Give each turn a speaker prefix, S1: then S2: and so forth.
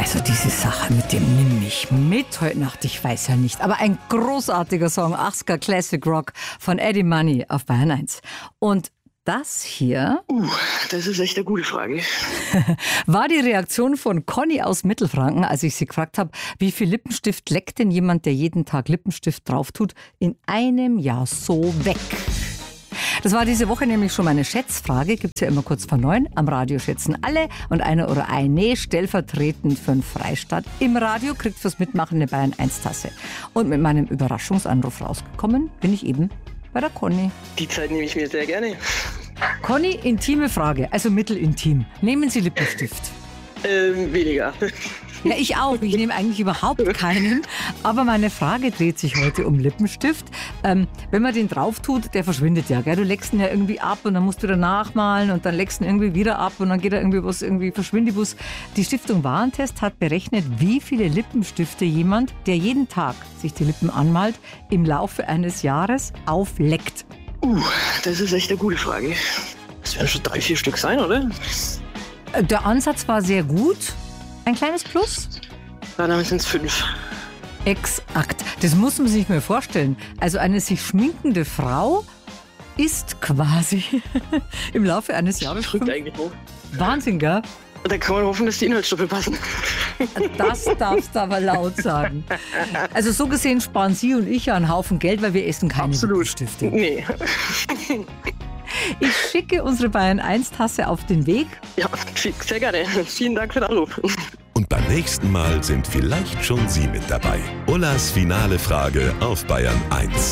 S1: Also diese Sache mit dem Nimm mich mit heute Nacht, ich weiß ja nicht. Aber ein großartiger Song, 80er Classic Rock von Eddie Money auf Bayern 1. Und das hier
S2: Das ist echt eine gute Frage.
S1: war die Reaktion von Conny aus Mittelfranken, als ich sie gefragt habe, wie viel Lippenstift leckt denn jemand, der jeden Tag Lippenstift drauf tut, in einem Jahr so weg? Das war diese Woche nämlich schon meine Schätzfrage. Gibt's ja immer kurz vor 9. Am Radio schätzen alle und einer oder eine stellvertretend für den Freistaat im Radio kriegt fürs Mitmachen eine Bayern 1 Tasse. Und mit meinem Überraschungsanruf rausgekommen bin ich eben bei der Conny.
S2: Die Zeit nehme ich mir sehr gerne.
S1: Conny, intime Frage, also mittelintim. Nehmen Sie Lippenstift?
S2: Weniger.
S1: Ja, ich auch. Ich nehme eigentlich überhaupt keinen. Aber meine Frage dreht sich heute um Lippenstift. Wenn man den drauf tut, der verschwindet ja. Gell? Du leckst ihn ja irgendwie ab und dann musst du wieder nachmalen und dann leckst ihn irgendwie wieder ab und dann geht er irgendwie verschwindibus. Die Stiftung Warentest hat berechnet, wie viele Lippenstifte jemand, der jeden Tag sich die Lippen anmalt, im Laufe eines Jahres aufleckt.
S2: Das ist echt eine gute Frage. Das werden schon 3-4 Stück sein, oder?
S1: Der Ansatz war sehr gut. Ein kleines Plus?
S2: Dann sind es 5.
S1: Exakt. Das muss man sich mal vorstellen. Also eine sich schminkende Frau isst quasi im Laufe eines Jahres
S2: Drückt eigentlich hoch.
S1: Wahnsinn, gell?
S2: Da kann man hoffen, dass die Inhaltsstoffe passen.
S1: Das darfst du aber laut sagen. Also so gesehen sparen Sie und ich ja einen Haufen Geld, weil wir essen keine Lipenstifte.
S2: Nee.
S1: Ich schicke unsere Bayern 1 Tasse auf den Weg.
S2: Ja, sehr gerne. Vielen Dank für den Anruf.
S3: Und beim nächsten Mal sind vielleicht schon Sie mit dabei. Ullas finale Frage auf Bayern 1.